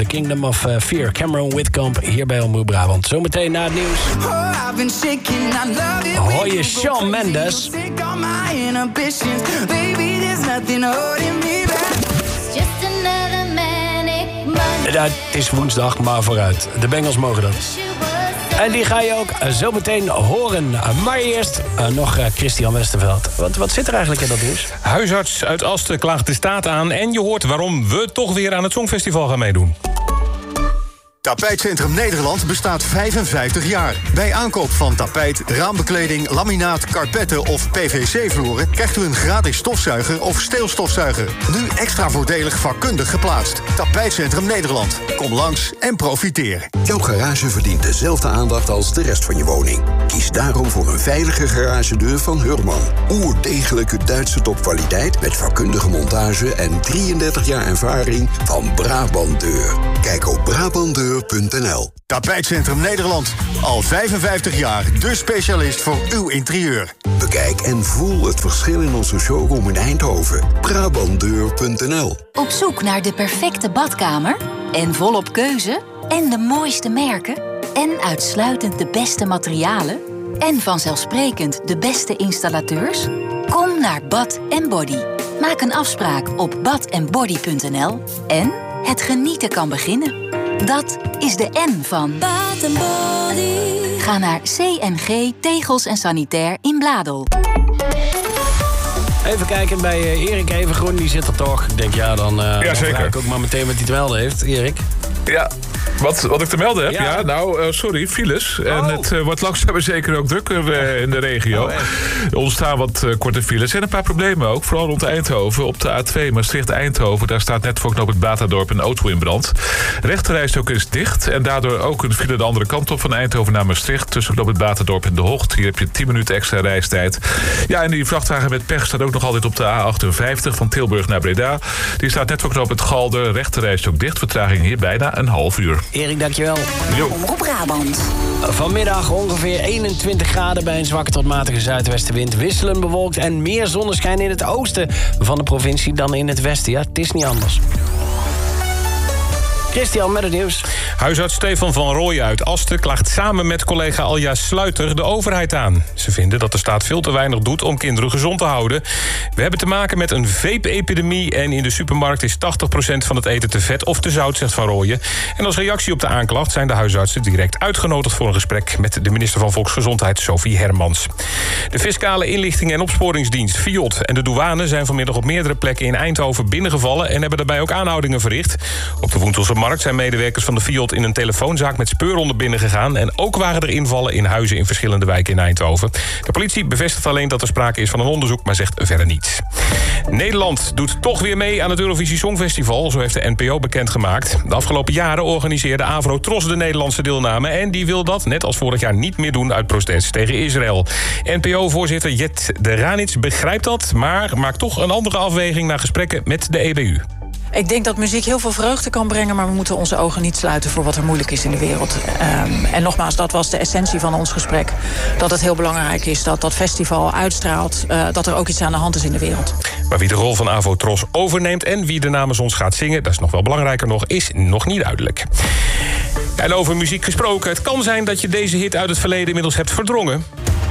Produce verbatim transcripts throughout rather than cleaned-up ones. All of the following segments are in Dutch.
The Kingdom of uh, Fear. Cameron Whitcomb hier bij Omroep Brabant. Zometeen na het nieuws. Hoor je Shawn Mendes. Ja, het is woensdag, maar vooruit. De Bengals mogen dat. En die ga je ook zo meteen horen. Maar eerst uh, nog uh, Christian Westerveld. Wat, wat zit er eigenlijk in dat nieuws? Huisarts uit Asten klaagt de staat aan. En je hoort waarom we toch weer aan het Songfestival gaan meedoen. Tapijtcentrum Nederland bestaat vijfenvijftig jaar. Bij aankoop van tapijt, raambekleding, laminaat, karpetten of P V C-vloeren... krijgt u een gratis stofzuiger of steelstofzuiger. Nu extra voordelig vakkundig geplaatst. Tapijtcentrum Nederland. Kom langs en profiteer. Jouw garage verdient dezelfde aandacht als de rest van je woning. Kies daarom voor een veilige garagedeur van Hurman. Oerdegelijke Duitse topkwaliteit met vakkundige montage... en drieëndertig jaar ervaring van Brabant Deur. Kijk op brabantdeur punt n l. Tapijtcentrum Nederland. Al vijfenvijftig jaar de specialist voor uw interieur. Bekijk en voel het verschil in onze showroom in Eindhoven. brabantdeur punt n l. Op zoek naar de perfecte badkamer? En volop keuze? En de mooiste merken? En uitsluitend de beste materialen? En vanzelfsprekend de beste installateurs? Kom naar Bad en Body. Maak een afspraak op bad en body punt n l. En het genieten kan beginnen. Dat is de N van Bath and Body. Ga naar C N G Tegels en Sanitair in Bladel. Even kijken bij uh, Erik Evengroen, die zit er toch. Ik denk, ja, dan, uh, dan vraag ik ook maar meteen wat hij te melden heeft. Erik? Ja, wat, wat ik te melden heb? Ja, ja nou, uh, sorry, files. Oh. En het uh, wordt langzaam maar zeker ook drukker uh, in de regio. Oh, er ontstaan wat uh, korte files en een paar problemen ook. Vooral rond Eindhoven. Op de A twee Maastricht-Eindhoven. Daar staat net voor knoop het Batadorp een auto in brand. Rechterrijstok is dicht. En daardoor ook een file de andere kant op van Eindhoven naar Maastricht. Tussen knoop het Batadorp en De Hocht. Hier heb je tien minuten extra reistijd. Ja, en die vrachtwagen met pech staat ook nog altijd op de A achtenvijftig van Tilburg naar Breda. Die staat net voor knoop het Galder. Rechterrijstok dicht. Vertraging hier bijna een half uur. Erik, dankjewel. Omroep Brabant. Vanmiddag ongeveer eenentwintig graden bij een zwakke tot matige zuidwestenwind. Wisselend bewolkt en meer zonneschijn in het oosten van de provincie dan in het westen. Ja, het is niet anders. Christian met het nieuws. Huisarts Stefan van Rooyen uit Asten klaagt samen met collega Alja Sluiter de overheid aan. Ze vinden dat de staat veel te weinig doet om kinderen gezond te houden. We hebben te maken met een vape-epidemie en in de supermarkt is tachtig procent van het eten te vet of te zout, zegt Van Rooyen. En als reactie op de aanklacht zijn de huisartsen direct uitgenodigd voor een gesprek met de minister van Volksgezondheid, Sophie Hermans. De Fiscale Inlichting en Opsporingsdienst, F I O D, en de douane zijn vanmiddag op meerdere plekken in Eindhoven binnengevallen en hebben daarbij ook aanhoudingen verricht. Op de Woenselse markt zijn medewerkers van de F I O D in een telefoonzaak met speurhonden binnengegaan en ook waren er invallen in huizen in verschillende wijken in Eindhoven. De politie bevestigt alleen dat er sprake is van een onderzoek, maar zegt verder niets. Nederland doet toch weer mee aan het Eurovisie Songfestival, zo heeft de N P O bekendgemaakt. De afgelopen jaren organiseerde Avrotros de Nederlandse deelname en die wil dat, net als vorig jaar, niet meer doen uit protest tegen Israël. N P O-voorzitter Jet de Ranits begrijpt dat, maar maakt toch een andere afweging na gesprekken met de E B U. Ik denk dat muziek heel veel vreugde kan brengen, maar we moeten onze ogen niet sluiten voor wat er moeilijk is in de wereld. Um, en nogmaals, dat was de essentie van ons gesprek. Dat het heel belangrijk is dat dat festival uitstraalt, uh, dat er ook iets aan de hand is in de wereld. Maar wie de rol van Avotros overneemt en wie er namens ons gaat zingen, dat is nog wel belangrijker nog, is nog niet duidelijk. En over muziek gesproken, het kan zijn dat je deze hit uit het verleden inmiddels hebt verdrongen.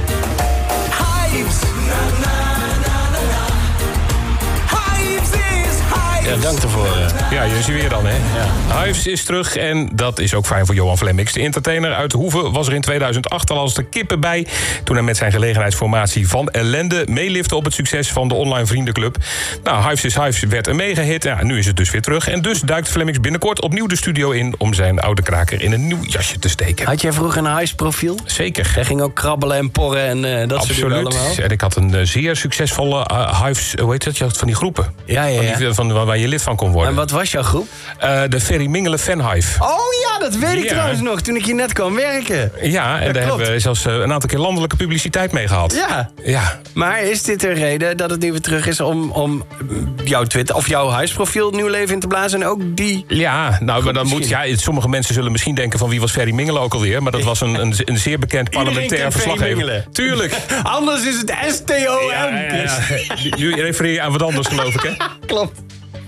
Ja, dank ervoor. Ja, je is hier weer dan, hè? Ja. Hives is terug en dat is ook fijn voor Johan Flemmix. De entertainer uit Hoeve was er in tweeduizend acht al als de kippen bij, toen hij met zijn gelegenheidsformatie Van Ellende meelifte op het succes van de online vriendenclub. Nou, Hives is Hives werd een megahit. Ja, nu is het dus weer terug. En dus duikt Flemmix binnenkort opnieuw de studio in om zijn oude kraker in een nieuw jasje te steken. Had jij vroeger een Hives-profiel? Zeker. Hij ging ook krabbelen en porren en uh, dat Absoluut. soort dingen allemaal. En ik had een uh, zeer succesvolle uh, Hives, hoe heet dat? Je had van die groepen. Ja, ja, ja. Van die, van, waar je lid van kon worden. En wat was jouw groep? Uh, de Ferry Mingelen Fanhive. Oh ja, dat weet ik ja. trouwens nog, toen ik hier net kwam werken. Ja, en dat daar klopt. Hebben we zelfs uh, een aantal keer landelijke publiciteit mee gehad. Ja. ja. Maar is dit een reden dat het nu weer terug is om, om jouw Twitter of jouw huisprofiel nieuw leven in te blazen en ook die? Ja, nou, maar dan moet, ja, sommige mensen zullen misschien denken van wie was Ferry Mingelen ook alweer, maar dat was een, een, een zeer bekend parlementair verslaggever. Tuurlijk. Anders is het S T O M. Ja, ja, ja. Nu refereer je aan wat anders, geloof ik, hè? Klopt.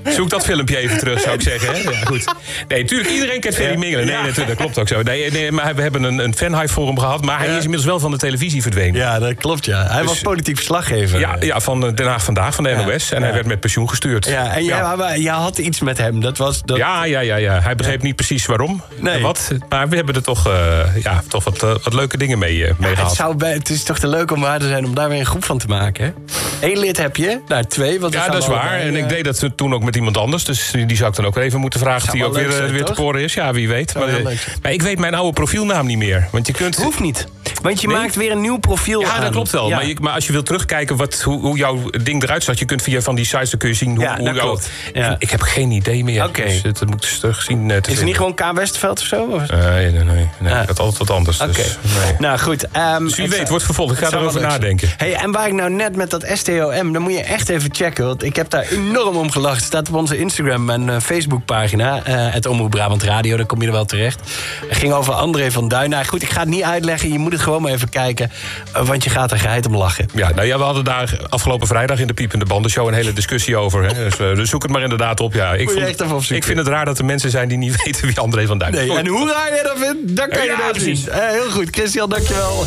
Zoek dat filmpje even terug, zou ik zeggen. Hè? Ja, goed. Nee, natuurlijk, iedereen kent Ferry Mingelen. Nee, natuurlijk, dat klopt ook zo. Nee, nee, maar we hebben een, een fanhive voor hem gehad. Maar hij is inmiddels wel van de televisie verdwenen. Ja, dat klopt, ja. Hij Dus- was politiek verslaggever. Ja, ja, van Den Haag Vandaag, van de N O S. En hij Ja. werd met pensioen gestuurd. Ja, en jij, ja. maar jij had iets met hem. Dat was... Dat... Ja, ja, ja, ja. Hij begreep niet precies waarom. Nee. en Wat, maar we hebben er toch, uh, ja, toch wat, uh, wat leuke dingen mee, uh, mee Ja, het, gehad. zou bij, het is toch te leuk om waar te zijn om daar weer een groep van te maken, hè? Eén lid heb je, nou twee. Want er Ja, staan dat is waar. allebei, En eh, ik deed dat toen ook met iemand anders. Dus die zou ik dan ook even moeten vragen of Zou die ook wel weer, leuk zijn, weer te toch? horen is. Ja, wie weet. Zou Maar, heel uh, leuk zijn. maar ik weet mijn oude profielnaam niet meer. Want je kunt... Hoeft niet. Want je Nee? maakt weer een nieuw profiel Ja, aan. dat klopt wel. Ja. Maar, je, maar als je wilt terugkijken wat, hoe, hoe jouw ding eruit staat... je kunt via van die sites dan kun je zien hoe, Ja, hoe dat jouw... klopt. Ja. Ik heb geen idee meer. Oké. Dus het moet eens terugzien. Uh, te Is het vinden. niet gewoon K. Westerveld of zo? Of- Nee, nee, nee. nee. Ah. Ik had altijd wat anders. Oké. Dus, nee. Nou goed. ehm, Dus wie het weet, zou- wordt vervolgd. Ik ga het zou erover wel leuk nadenken. zijn. Hey, en waar ik nou net met dat S T O M, dan moet je echt even checken. Want ik heb daar enorm om gelachen. Het staat op onze Instagram en uh, Facebookpagina. Uh, het Omroep Brabant Radio, daar kom je er wel terecht. Het ging over André van Duin. Nou goed, ik ga het niet uitleggen. Je moet het gewoon maar even kijken. Uh, want je gaat er geheid om lachen. Ja, nou ja, we hadden daar afgelopen vrijdag in de Piepende Bandenshow een hele discussie over. Hè. Dus, uh, dus zoek het maar inderdaad op. Ja, ik, Moet je vond- echt even opzoeken. ik vind het raar dat er mensen zijn die niet weten wie André van Duin is. Nee, Goed. en hoe raar je dat vindt, dan kan je Ja, dat precies. zien. Uh, heel goed, Christian, dankjewel.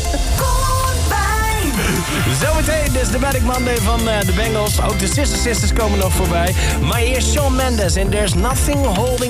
Zometeen, dus de Manic Monday van uh, de Bengals. Ook de Sister Sisters komen nog voorbij. Maar hier is Shawn Mendes en There's Nothing Holding